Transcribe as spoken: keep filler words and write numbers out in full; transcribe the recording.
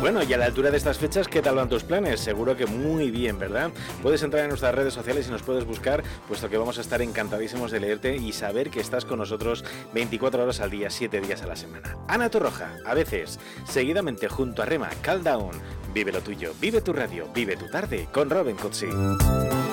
Bueno, y a la altura de estas fechas, ¿qué tal van tus planes? Seguro que muy bien, ¿verdad? Puedes entrar en nuestras redes sociales y nos puedes buscar, puesto que vamos a estar encantadísimos de leerte y saber que estás con nosotros veinticuatro horas al día, siete días a la semana. Ana Torroja, a veces, seguidamente junto a Rema, Calm Down. Vive lo tuyo, vive tu radio, vive tu tarde con Robin Cutsi.